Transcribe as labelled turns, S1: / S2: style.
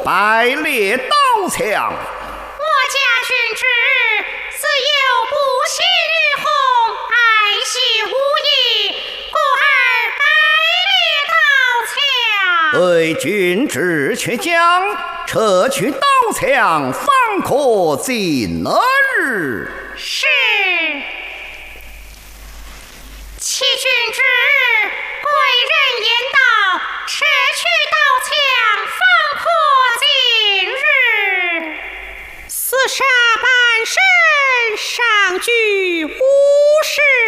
S1: 败列刀枪。
S2: 我家君之自幼不喜于红，爱惜武艺，故而败列刀枪。
S1: 对君之却将撤去刀枪，方可今日。
S2: 是。欺君之贵人言道，撤去刀枪，方可今日。厮杀半生，上举无事。